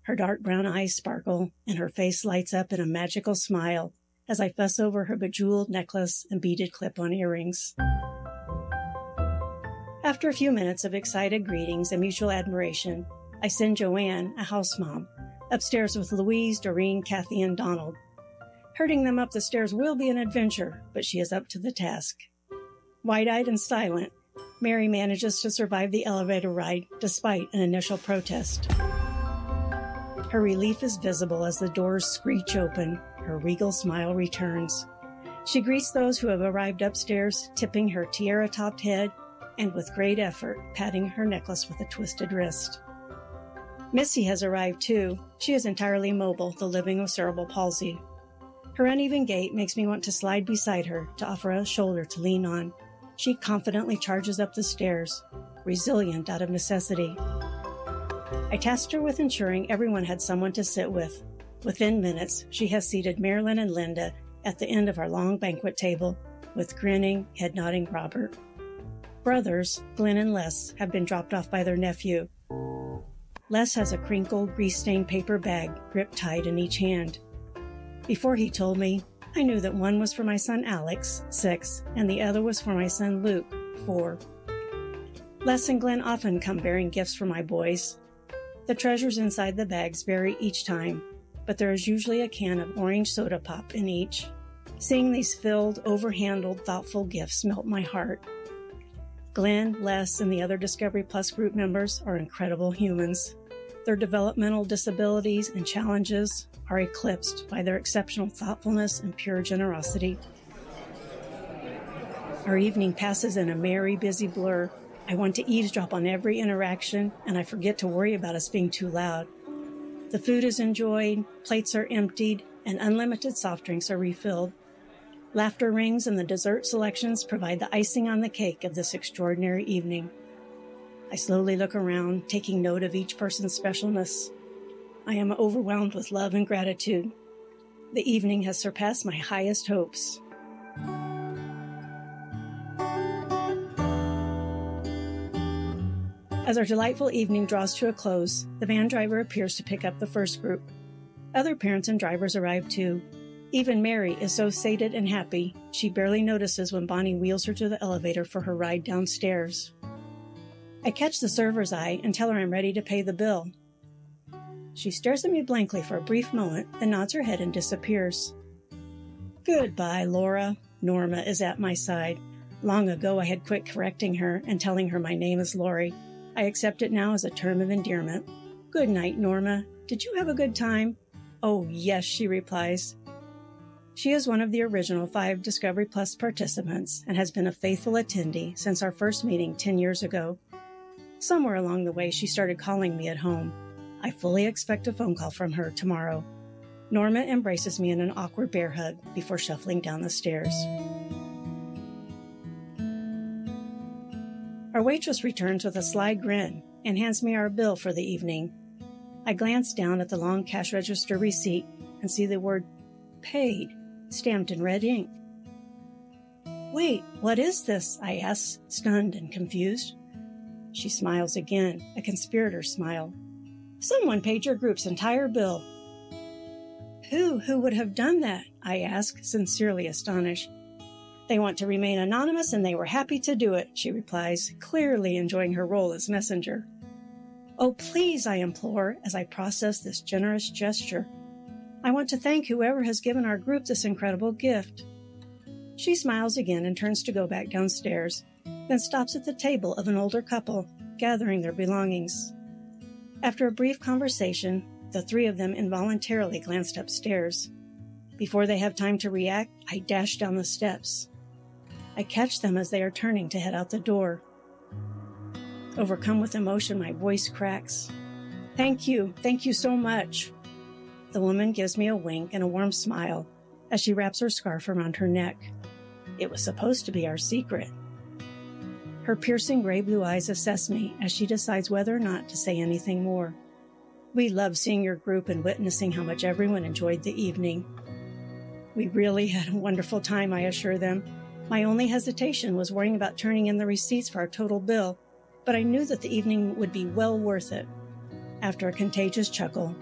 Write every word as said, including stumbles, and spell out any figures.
Her dark brown eyes sparkle, and her face lights up in a magical smile as I fuss over her bejeweled necklace and beaded clip-on earrings. After a few minutes of excited greetings and mutual admiration, I send Joanne, a house mom, upstairs with Louise, Doreen, Kathy, and Donald. Herding them up the stairs will be an adventure, but she is up to the task. Wide-eyed and silent, Mary manages to survive the elevator ride despite an initial protest. Her relief is visible as the doors screech open. Her regal smile returns. She greets those who have arrived upstairs, tipping her tiara-topped head, and with great effort, patting her necklace with a twisted wrist. Missy has arrived too. She is entirely mobile, though living with cerebral palsy. Her uneven gait makes me want to slide beside her to offer a shoulder to lean on. She confidently charges up the stairs, resilient out of necessity. I tasked her with ensuring everyone had someone to sit with. Within minutes, she has seated Marilyn and Linda at the end of our long banquet table, with grinning, head-nodding Robert. Brothers, Glenn and Les, have been dropped off by their nephew. Les has a crinkled, grease-stained paper bag gripped tight in each hand. Before he told me, I knew that one was for my son Alex, six, and the other was for my son Luke, four. Les and Glenn often come bearing gifts for my boys. The treasures inside the bags vary each time, but there is usually a can of orange soda pop in each. Seeing these filled, overhandled, thoughtful gifts melt my heart. Glenn, Les, and the other Discovery Plus group members are incredible humans. Their developmental disabilities and challenges are eclipsed by their exceptional thoughtfulness and pure generosity. Our evening passes in a merry, busy blur. I want to eavesdrop on every interaction, and I forget to worry about us being too loud. The food is enjoyed, plates are emptied, and unlimited soft drinks are refilled. Laughter rings and the dessert selections provide the icing on the cake of this extraordinary evening. I slowly look around, taking note of each person's specialness. I am overwhelmed with love and gratitude. The evening has surpassed my highest hopes. As our delightful evening draws to a close, the van driver appears to pick up the first group. Other parents and drivers arrive too. Even Mary is so sated and happy, she barely notices when Bonnie wheels her to the elevator for her ride downstairs. I catch the server's eye and tell her I'm ready to pay the bill. She stares at me blankly for a brief moment, then nods her head and disappears. Goodbye, Laura. Norma is at my side. Long ago I had quit correcting her and telling her my name is Lori. I accept it now as a term of endearment. Good night, Norma. Did you have a good time? Oh, yes, she replies. She is one of the original five Discovery Plus participants and has been a faithful attendee since our first meeting ten years ago. Somewhere along the way, she started calling me at home. I fully expect a phone call from her tomorrow. Norma embraces me in an awkward bear hug before shuffling down the stairs. Our waitress returns with a sly grin and hands me our bill for the evening. I glance down at the long cash register receipt and see the word paid stamped in red ink. Wait, what is this? I ask, stunned and confused. She smiles again, a conspirator smile. Someone paid your group's entire bill. Who? Who would have done that? I ask, sincerely astonished. They want to remain anonymous and they were happy to do it, she replies, clearly enjoying her role as messenger. Oh, please, I implore, as I process this generous gesture. I want to thank whoever has given our group this incredible gift. She smiles again and turns to go back downstairs, then stops at the table of an older couple, gathering their belongings. After a brief conversation, the three of them involuntarily glanced upstairs. Before they have time to react, I dash down the steps. I catch them as they are turning to head out the door. Overcome with emotion, my voice cracks. Thank you, thank you so much. The woman gives me a wink and a warm smile as she wraps her scarf around her neck. It was supposed to be our secret. Her piercing gray-blue eyes assess me as she decides whether or not to say anything more. We love seeing your group and witnessing how much everyone enjoyed the evening. We really had a wonderful time, I assure them. My only hesitation was worrying about turning in the receipts for our total bill, but I knew that the evening would be well worth it. After a contagious chuckle,